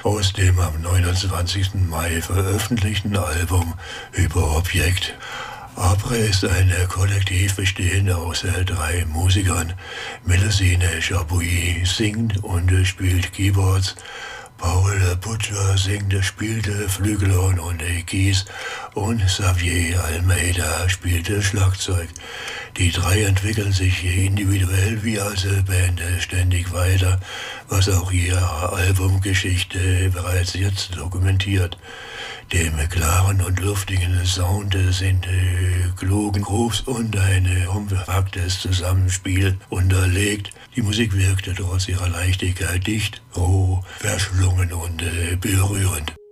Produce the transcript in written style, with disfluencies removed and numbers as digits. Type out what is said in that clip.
aus dem am 29. Mai veröffentlichten Album Hyperobjekt. Apre ist ein Kollektiv bestehend aus 3 Musikern. Melusine Chapuis singt und spielt Keyboards. Paul Butcher singt, spielt Flügelhorn und Keys und Xavier Almeida spielt Schlagzeug. Die 3 entwickeln sich individuell wie als Band ständig weiter, was auch ihre Albumgeschichte bereits jetzt dokumentiert. Dem klaren und luftigen Sound sind klugen Grooves und ein kompaktes Zusammenspiel unterlegt. Die Musik wirkte trotz ihrer Leichtigkeit dicht, roh, verschlungen und berührend.